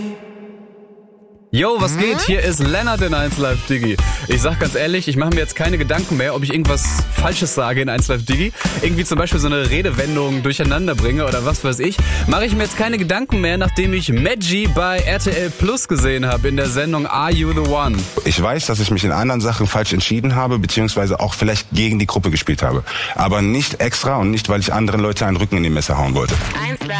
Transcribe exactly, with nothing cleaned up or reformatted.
Yo, was geht? Hier ist Lennart in eins Live Diggi. Ich sag ganz ehrlich, ich mache mir jetzt keine Gedanken mehr, ob ich irgendwas Falsches sage in eins Live Diggi. Irgendwie zum Beispiel so eine Redewendung durcheinander bringe oder was weiß ich. Mache ich mir jetzt keine Gedanken mehr, nachdem ich Maggie bei R T L Plus gesehen habe in der Sendung Are You The One? Ich weiß, dass ich mich in anderen Sachen falsch entschieden habe, beziehungsweise auch vielleicht gegen die Gruppe gespielt habe. Aber nicht extra und nicht, weil ich anderen Leuten einen Rücken in die Messer hauen wollte. eins Live.